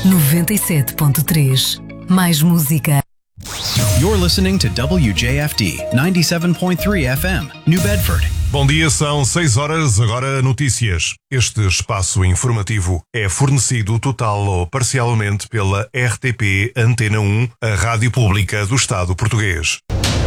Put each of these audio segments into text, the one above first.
97.3. Mais música. You're listening to WJFD 97.3 FM, New Bedford. Bom dia, são 6 horas, agora notícias. Este espaço informativo é fornecido total ou parcialmente pela RTP Antena 1, a rádio pública do Estado português.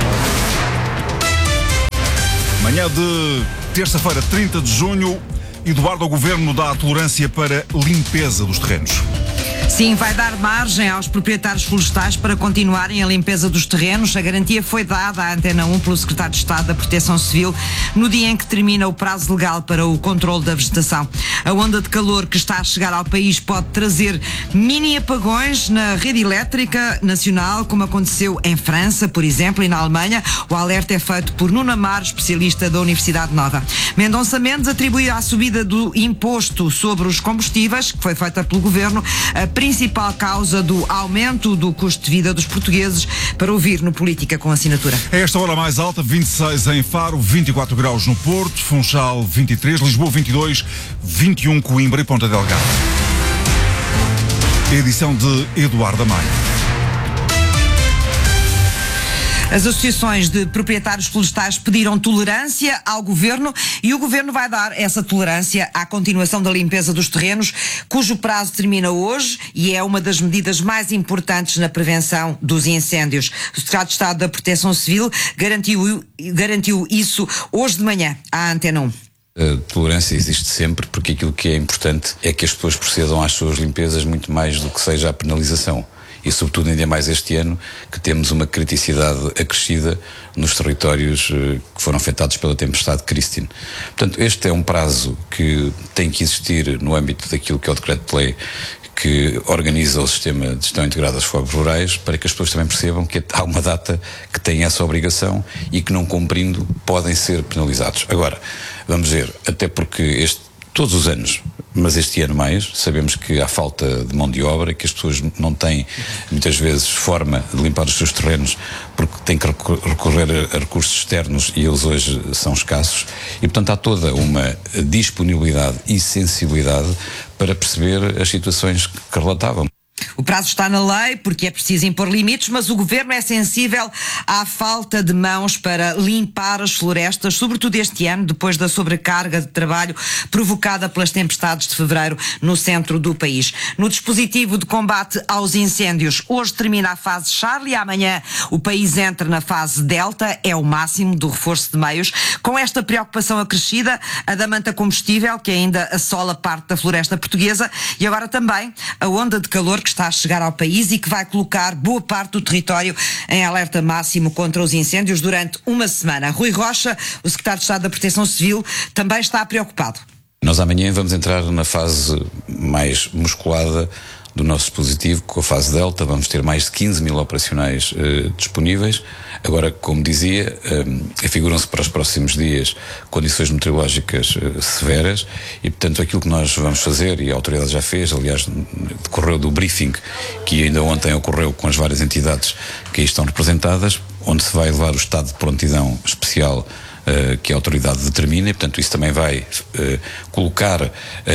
Manhã de terça-feira, 30 de junho, Eduardo, o Governo dá a tolerância para limpeza dos terrenos. Sim, vai dar margem aos proprietários florestais para continuarem a limpeza dos terrenos. A garantia foi dada à Antena 1 pelo Secretário de Estado da Proteção Civil no dia em que termina o prazo legal para o controle da vegetação. A onda de calor que está a chegar ao país pode trazer mini apagões na rede elétrica nacional, como aconteceu em França, por exemplo, e na Alemanha. O alerta é feito por Nuno Amaro, especialista da Universidade Nova. Mendonça Mendes atribui à subida do imposto sobre os combustíveis, que foi feita pelo Governo, a principal causa do aumento do custo de vida dos portugueses, para ouvir no Política com Assinatura. A esta hora mais alta, 26 em Faro, 24 graus no Porto, Funchal 23, Lisboa 22, 21 Coimbra e Ponta Delgada. Edição de Eduardo Amaya. As associações de proprietários florestais pediram tolerância ao Governo e o Governo vai dar essa tolerância à continuação da limpeza dos terrenos, cujo prazo termina hoje e é uma das medidas mais importantes na prevenção dos incêndios. O Secretário de Estado da Proteção Civil garantiu isso hoje de manhã à Antena 1. A tolerância existe sempre, porque aquilo que é importante é que as pessoas procedam às suas limpezas muito mais do que seja a penalização. E sobretudo ainda mais este ano, que temos uma criticidade acrescida nos territórios que foram afetados pela tempestade Christine. Portanto, este é um prazo que tem que existir no âmbito daquilo que é o Decreto-Lei que organiza o sistema de gestão integrada dos fogos rurais, para que as pessoas também percebam que há uma data que tem essa obrigação e que, não cumprindo, podem ser penalizados. Agora, vamos ver, até porque todos os anos, mas este ano mais, sabemos que há falta de mão de obra, que as pessoas não têm, muitas vezes, forma de limpar os seus terrenos, porque têm que recorrer a recursos externos e eles hoje são escassos. E, portanto, há toda uma disponibilidade e sensibilidade para perceber as situações que relatavam. O prazo está na lei porque é preciso impor limites, mas o Governo é sensível à falta de mãos para limpar as florestas, sobretudo este ano, depois da sobrecarga de trabalho provocada pelas tempestades de fevereiro no centro do país. No dispositivo de combate aos incêndios, hoje termina a fase Charlie, amanhã o país entra na fase Delta, é o máximo do reforço de meios. Com esta preocupação acrescida, a da manta combustível, que ainda assola parte da floresta portuguesa, e agora também a onda de calor que está a chegar ao país e que vai colocar boa parte do território em alerta máximo contra os incêndios durante uma semana. Rui Rocha, o Secretário de Estado da Proteção Civil, também está preocupado. Nós amanhã vamos entrar na fase mais musculada do nosso dispositivo, com a fase Delta. Vamos ter mais de 15 mil operacionais disponíveis. Agora, como dizia, afiguram-se para os próximos dias condições meteorológicas severas e, portanto, aquilo que nós vamos fazer, e a autoridade já fez, aliás, decorreu do briefing que ainda ontem ocorreu com as várias entidades que aí estão representadas, onde se vai levar o estado de prontidão especial que a autoridade determina, e portanto isso também vai colocar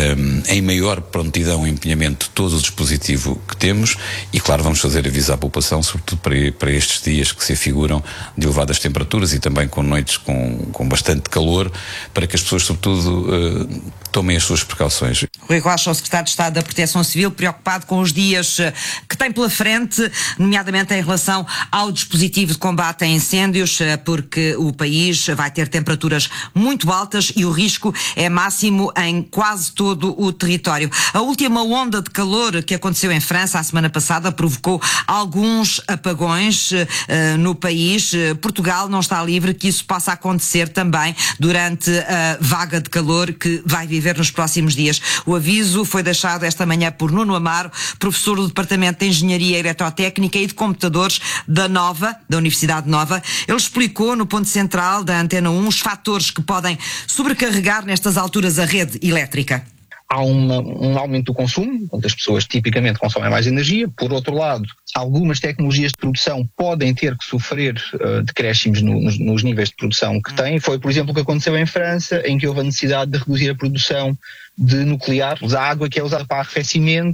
em maior prontidão e empenhamento todo o dispositivo que temos e, claro, vamos fazer aviso à população, sobretudo para estes dias que se afiguram de elevadas temperaturas e também com noites com bastante calor, para que as pessoas, sobretudo, tomem as suas precauções. Rui Rocha, o Secretário de Estado da Proteção Civil, preocupado com os dias que tem pela frente, nomeadamente em relação ao dispositivo de combate a incêndios, porque o país vai ter temperaturas muito altas e o risco é máximo em quase todo o território. A última onda de calor que aconteceu em França a semana passada provocou alguns apagões no país. Portugal não está livre que isso possa acontecer também durante a vaga de calor que vai viver nos próximos dias. O aviso foi deixado esta manhã por Nuno Amaro, professor do Departamento de Engenharia Eletrotécnica e de Computadores da Universidade Nova. Ele explicou no ponto central da Antena 1 os fatores que podem sobrecarregar nestas alturas a rede elétrica. Há um aumento do consumo, onde as pessoas tipicamente consomem mais energia. Por outro lado, algumas tecnologias de produção podem ter que sofrer decréscimos nos níveis de produção que têm. Foi, por exemplo, o que aconteceu em França, em que houve a necessidade de reduzir a produção de nuclear. A água que é usada para arrefecimento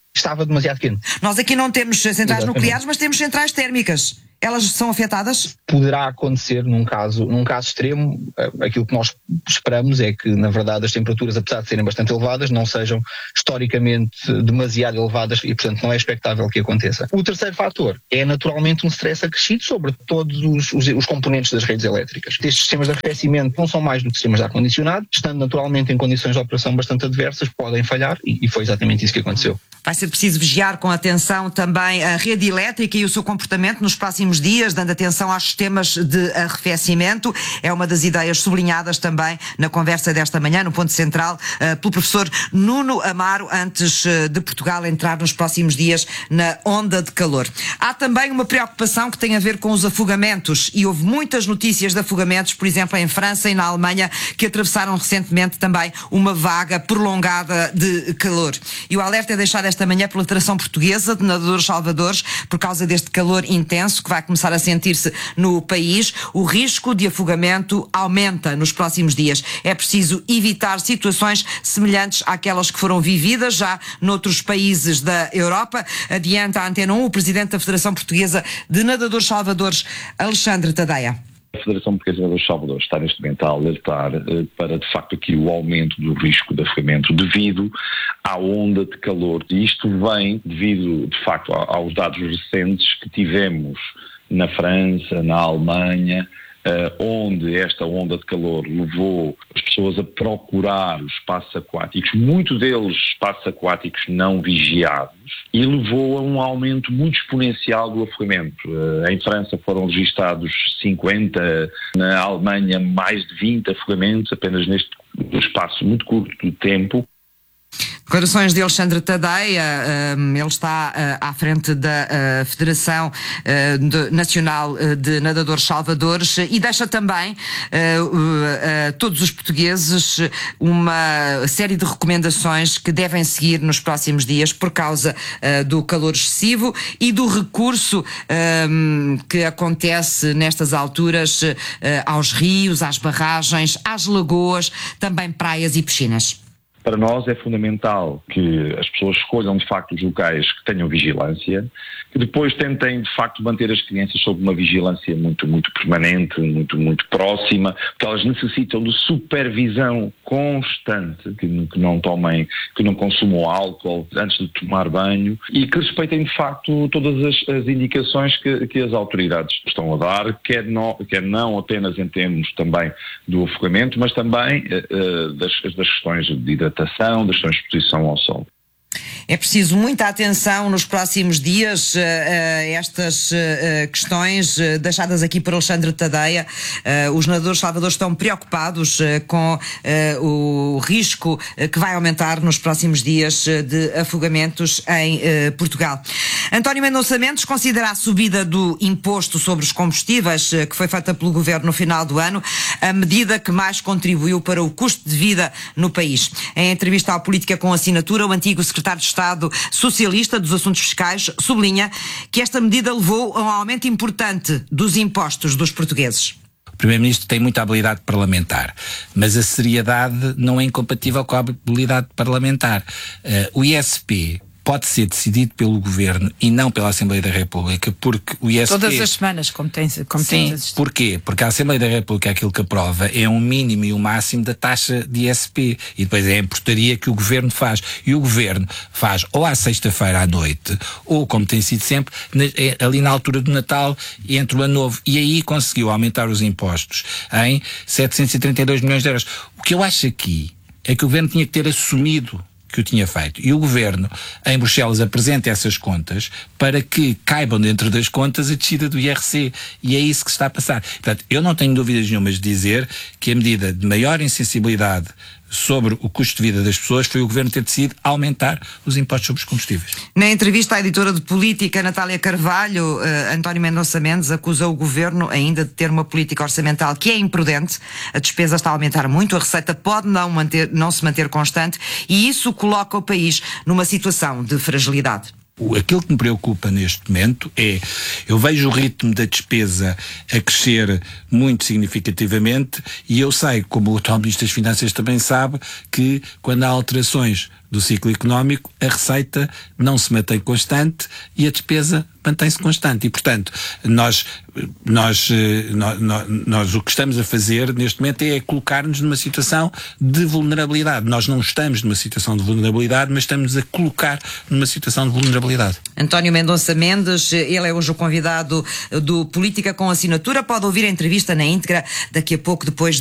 estava demasiado quente. Nós aqui não temos centrais Exatamente. nucleares, mas temos centrais térmicas. Elas são afetadas? Poderá acontecer num caso extremo. Aquilo que nós esperamos é que, na verdade, as temperaturas, apesar de serem bastante elevadas, não sejam historicamente demasiado elevadas e, portanto, não é expectável que aconteça. O terceiro fator é, naturalmente, um stress acrescido sobre todos os componentes das redes elétricas. Estes sistemas de arrefecimento não são mais do que sistemas de ar-condicionado, estando naturalmente em condições de operação bastante adversas, podem falhar e foi exatamente isso que aconteceu. Vai ser preciso vigiar com atenção também a rede elétrica e o seu comportamento nos próximos dias, dando atenção aos sistemas de arrefecimento. É uma das ideias sublinhadas também na conversa desta manhã, no ponto central, pelo professor Nuno Amaro, antes de Portugal entrar nos próximos dias na onda de calor. Há também uma preocupação que tem a ver com os afogamentos e houve muitas notícias de afogamentos, por exemplo, em França e na Alemanha, que atravessaram recentemente também uma vaga prolongada de calor. E o alerta é deixado esta manhã pela Federação Portuguesa de Nadadores Salvadores, por causa deste calor intenso que vai começar a sentir-se no país. O risco de afogamento aumenta nos próximos dias. É preciso evitar situações semelhantes àquelas que foram vividas já noutros países da Europa. Adianta a Antena 1 o Presidente da Federação Portuguesa de Nadadores Salvadores, Alexandre Tadeia. A Federação Portuguesa dos Salvadores está neste momento a alertar para, de facto, aqui o aumento do risco de afogamento devido à onda de calor. E isto vem devido, de facto, aos dados recentes que tivemos na França, na Alemanha, onde esta onda de calor levou as pessoas a procurar os espaços aquáticos, muitos deles espaços aquáticos não vigiados, e levou a um aumento muito exponencial do afogamento. Em França foram registados 50, na Alemanha mais de 20 afogamentos, apenas neste espaço muito curto de tempo. Declarações de Alexandre Tadeia, ele está à frente da Federação Nacional de Nadadores Salvadores e deixa também a todos os portugueses uma série de recomendações que devem seguir nos próximos dias por causa do calor excessivo e do recurso que acontece nestas alturas aos rios, às barragens, às lagoas, também praias e piscinas. Para nós é fundamental que as pessoas escolham de facto os locais que tenham vigilância, que depois tentem de facto manter as crianças sob uma vigilância muito permanente, muito próxima, porque elas necessitam de supervisão constante, que não consumam álcool antes de tomar banho e que respeitem de facto todas as indicações que as autoridades estão a dar, quer não apenas em termos também do afogamento, mas também das questões de hidratação, das questões de exposição ao sol. É preciso muita atenção nos próximos dias a estas questões deixadas aqui por Alexandre Tadeia. Os nadadores salvadores estão preocupados com o risco que vai aumentar nos próximos dias de afogamentos em Portugal. António Mendonça Mendes considera a subida do imposto sobre os combustíveis que foi feita pelo Governo no final do ano a medida que mais contribuiu para o custo de vida no país. Em entrevista à Política com Assinatura, o antigo secretário de Estado Socialista dos Assuntos Fiscais sublinha que esta medida levou a um aumento importante dos impostos dos portugueses. O Primeiro-Ministro tem muita habilidade parlamentar, mas a seriedade não é incompatível com a habilidade parlamentar. O ISP pode ser decidido pelo Governo e não pela Assembleia da República, porque o ISP... Todas as semanas, como tem assistido. Porquê? Porque a Assembleia da República aquilo que aprova é um mínimo e um máximo da taxa de ISP e depois é a portaria que o Governo faz. E o Governo faz ou à sexta-feira à noite, ou como tem sido sempre, ali na altura do Natal, entre o Ano Novo. E aí conseguiu aumentar os impostos em 732 milhões de euros. O que eu acho aqui é que o Governo tinha que ter assumido que o tinha feito. E o Governo, em Bruxelas, apresenta essas contas para que caibam dentro das contas a descida do IRC. E é isso que se está a passar. Portanto, eu não tenho dúvidas nenhumas de dizer que a medida de maior insensibilidade sobre o custo de vida das pessoas foi o Governo ter decidido aumentar os impostos sobre os combustíveis. Na entrevista à editora de política Natália Carvalho, António Mendonça Mendes acusou o Governo ainda de ter uma política orçamental que é imprudente, a despesa está a aumentar muito, a receita pode não se manter constante e isso coloca o país numa situação de fragilidade. Aquilo que me preocupa neste momento é, eu vejo o ritmo da despesa a crescer muito significativamente e eu sei, como o atual Ministro das Finanças também sabe, que quando há alterações do ciclo económico, a receita não se mantém constante e a despesa mantém-se constante. E, portanto, nós o que estamos a fazer neste momento é colocar-nos numa situação de vulnerabilidade. Nós não estamos numa situação de vulnerabilidade, mas estamos a colocar numa situação de vulnerabilidade. António Mendonça Mendes, ele é hoje o convidado do Política com Assinatura. Pode ouvir a entrevista na íntegra daqui a pouco, depois